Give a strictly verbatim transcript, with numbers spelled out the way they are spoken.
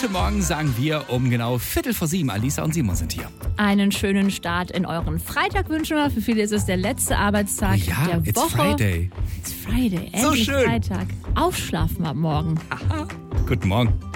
Guten Morgen sagen wir um genau Viertel vor sieben. Alisa und Simon sind hier. Einen schönen Start in euren Freitag wünschen wir. Für viele ist es der letzte Arbeitstag Oh ja, der it's Woche. Friday. It's Friday. So Endlich schön. Freitag. Aufschlafen ab morgen. Aha. Guten Morgen.